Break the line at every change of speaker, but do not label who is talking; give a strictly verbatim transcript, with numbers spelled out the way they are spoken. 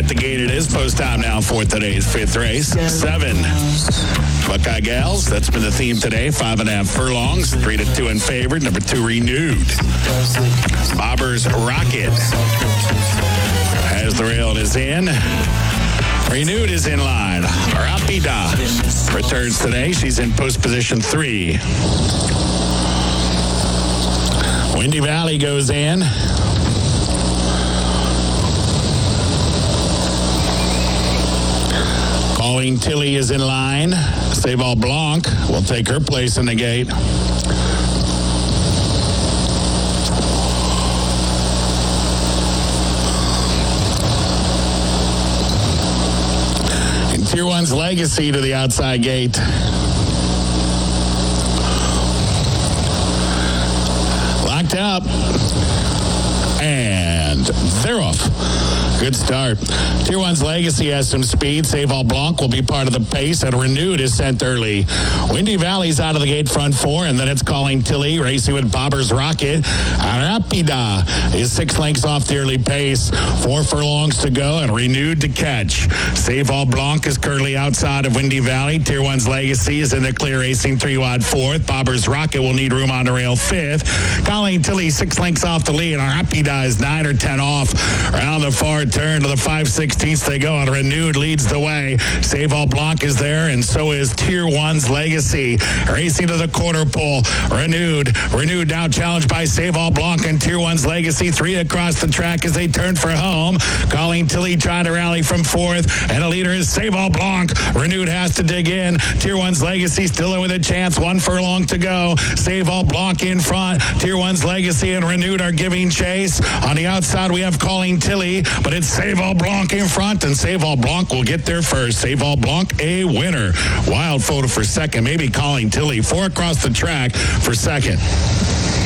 at the gate it is. Post time now for today's fifth race. Seven Buckeye Gals. That's been the theme today. Five and a half furlongs. Three to two in favorite. Number two, Renewed. Bobber's Rocket. As the rail is in. Renewed is in line. Rapida returns today. She's in post position three. Windy Valley goes in. Calling Tilly is in line. Sable Blanc will take her place in the gate. Tier one's Legacy to the outside gate. Locked up. And they're off. Good start. Tier one's Legacy has some speed. Save All Blanc will be part of the pace, and Renewed is sent early. Windy Valley's out of the gate front four, and then it's Calling Tilly, racing with Bobber's Rocket. Rapida is six lengths off the early pace. Four furlongs to go, and Renewed to catch. Save All Blanc is currently outside of Windy Valley. Tier one's Legacy is in the clear, racing three wide fourth. Bobber's Rocket will need room on the rail fifth. Calling Tilly six lengths off the lead, and Rapida is nine or ten off. Around the far turn to the five sixteenths they go, and Renewed leads the way. Save All Blanc is there, and so is Tier one's Legacy. Racing to the quarter pole. Renewed. Renewed now challenged by Save All Blanc and Tier one's Legacy. Three across the track as they turn for home. Calling Tilly trying to rally from fourth, and a leader is Save All Blanc. Renewed has to dig in. Tier one's Legacy still in with a chance. One furlong to go. Save All Blanc in front. Tier one's Legacy and Renewed are giving chase. On the outside, we have Calling Tilly, but it's Save All Blanc in front, and Save All Blanc will get there first. Save All Blanc, a winner. Wild photo for second, maybe Calling Tilly. Four across the track for second.